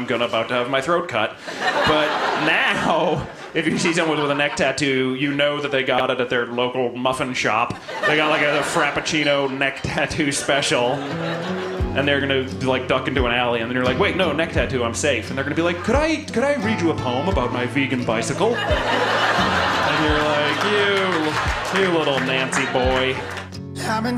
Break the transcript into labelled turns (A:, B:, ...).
A: about to have my throat cut. But now, if you see someone with a neck tattoo, you know that they got it at their local muffin shop. They got like a Frappuccino neck tattoo special. And they're gonna like duck into an alley, and then you're like, wait, no, neck tattoo, I'm safe. And they're gonna be like, could I read you a poem about my vegan bicycle? And you're like, you little Nancy boy.